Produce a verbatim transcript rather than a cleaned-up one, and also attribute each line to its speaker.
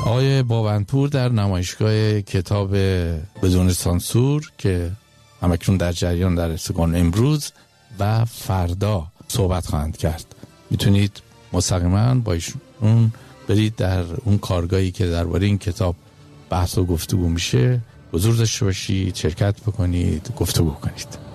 Speaker 1: آقای باوندپور در نمایشگاه کتاب بدون سانسور که همکنون در جریان در استکان امروز و فردا صحبت خواهند کرد. میتونید مستقیما با ایشون برید در اون کارگاهی که درباره این کتاب بحث و گفتگو میشه حضور داشته باشید، شرکت بکنید، گفتگو کنید.